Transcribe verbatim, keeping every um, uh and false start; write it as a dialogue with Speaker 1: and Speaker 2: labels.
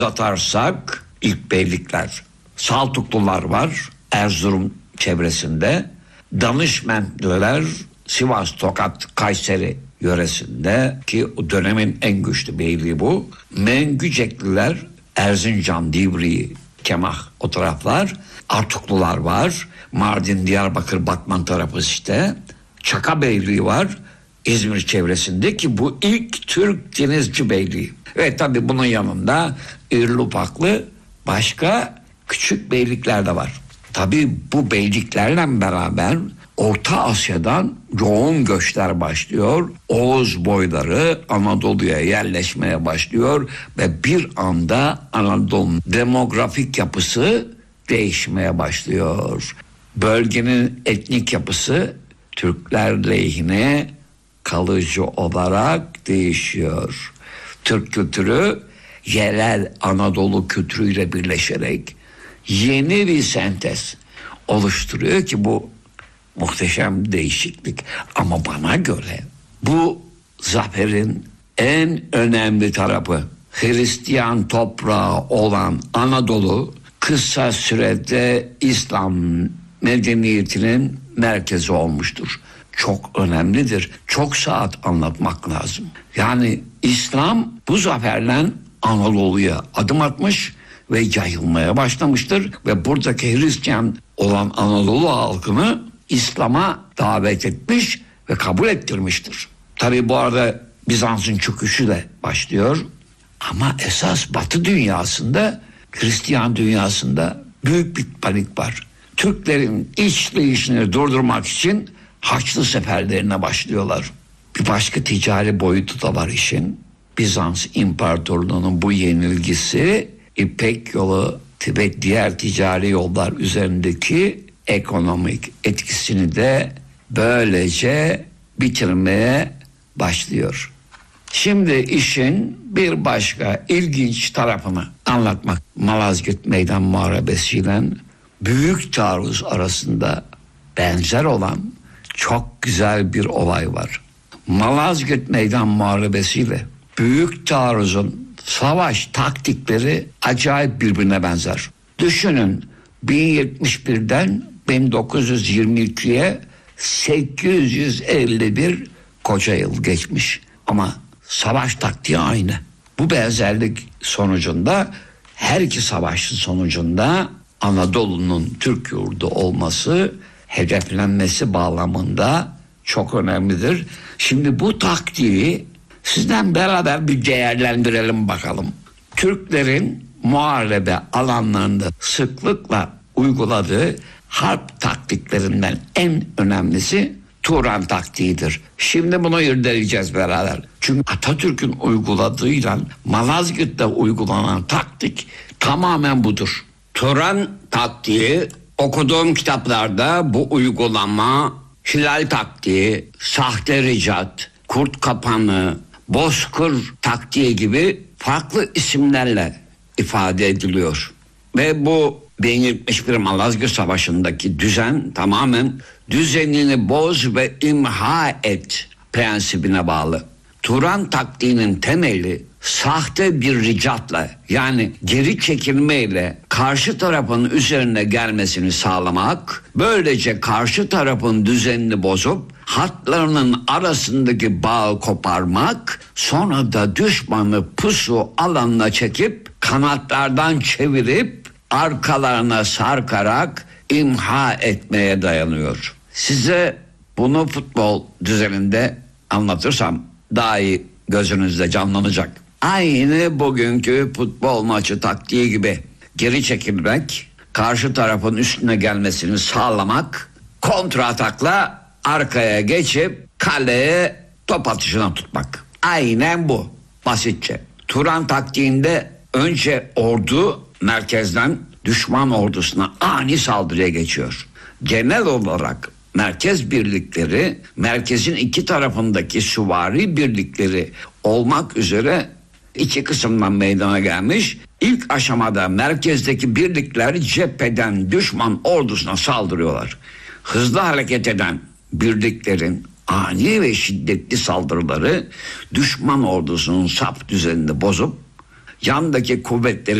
Speaker 1: Atarsak ilk beylikler Saltuklular var Erzurum çevresinde, Danışmentliler Sivas, Tokat, Kayseri yöresinde ki o dönemin en güçlü beyliği bu. Mengücekliler Erzincan, Divri, Kemah o taraflar. Artuklular var. Mardin, Diyarbakır, Batman tarafı işte. Çaka Beyliği var İzmir çevresinde ki bu ilk Türk denizci beyliği. Ve tabii bunun yanında irili ufaklı başka küçük beylikler de var. Tabii bu beyliklerle beraber Orta Asya'dan yoğun göçler başlıyor. Oğuz boyları Anadolu'ya yerleşmeye başlıyor ve bir anda Anadolu'nun demografik yapısı değişmeye başlıyor. Bölgenin etnik yapısı Türkler lehine kalıcı olarak değişiyor. Türk kültürü yerel Anadolu kültürüyle birleşerek yeni bir sentez oluşturuyor ki bu muhteşem değişiklik. Ama bana göre bu zaferin en önemli tarafı Hristiyan toprağı olan Anadolu kısa sürede İslam medeniyetinin merkezi olmuştur. Çok önemlidir. Çok saat anlatmak lazım. Yani İslam bu zaferle Anadolu'ya adım atmış ve yayılmaya başlamıştır. Ve buradaki Hristiyan olan Anadolu halkını İslam'a davet etmiş ve kabul ettirmiştir. Tabii bu arada Bizans'ın çöküşü de başlıyor. Ama esas Batı dünyasında, Hristiyan dünyasında büyük bir panik var. Türklerin işleyişini durdurmak için Haçlı seferlerine başlıyorlar. Bir başka ticari boyutu da var işin. Bizans İmparatorluğu'nun bu yenilgisi İpek yolu ve diğer ticari yollar üzerindeki ekonomik etkisini de böylece bitirmeye başlıyor. Şimdi işin bir başka ilginç tarafını anlatmak. Malazgirt Meydan Muharebesi'yle Büyük Taarruz arasında benzer olan çok güzel bir olay var. Malazgirt Meydan Muharebesi ile Büyük Taarruz'un savaş taktikleri acayip birbirine benzer. Düşünün, bin yetmiş birden bin dokuz yüz yirmi ikiye sekiz yüz elli bir koca yıl geçmiş ama savaş taktiği aynı. Bu benzerlik sonucunda her iki savaşın sonucunda Anadolu'nun Türk yurdu olması, hedeflenmesi bağlamında çok önemlidir. Şimdi bu taktiği sizden beraber bir değerlendirelim bakalım. Türklerin muharebe alanlarında sıklıkla uyguladığı harp taktiklerinden en önemlisi Turan taktiğidir. Şimdi bunu irdeleyeceğiz beraber. Çünkü Atatürk'ün uyguladığıyla Malazgirt'te uygulanan taktik tamamen budur.
Speaker 2: Turan taktiği, okuduğum kitaplarda bu uygulama hilal taktiği, sahte ricat, kurt kapanı, bozkır taktiği gibi farklı isimlerle ifade ediliyor. Ve bu bin yetmiş bir Malazgirt Savaşı'ndaki düzen tamamen düzenini boz ve imha et prensibine bağlı. Turan taktiğinin temeli sahte bir ricatla, yani geri çekilmeyle karşı tarafın üzerine gelmesini sağlamak, böylece karşı tarafın düzenini bozup hatlarının arasındaki bağı koparmak, sonra da düşmanı pusu alanına çekip kanatlardan çevirip arkalarına sarkarak imha etmeye dayanıyor. Size bunu futbol düzeninde anlatırsam daha iyi gözünüzde canlanacak. Aynı bugünkü futbol maçı taktiği gibi geri çekilmek, karşı tarafın üstüne gelmesini sağlamak, kontra atakla arkaya geçip kaleye top atışına tutmak. Aynen bu, basitçe. Turan taktiğinde önce ordu merkezden düşman ordusuna ani saldırıya geçiyor. Genel olarak merkez birlikleri, merkezin iki tarafındaki süvari birlikleri olmak üzere iki kısımdan meydana gelmiş. İlk aşamada merkezdeki birlikler cepheden düşman ordusuna saldırıyorlar. Hızlı hareket eden birliklerin ani ve şiddetli saldırıları düşman ordusunun saf düzenini bozup
Speaker 1: yandaki kuvvetleri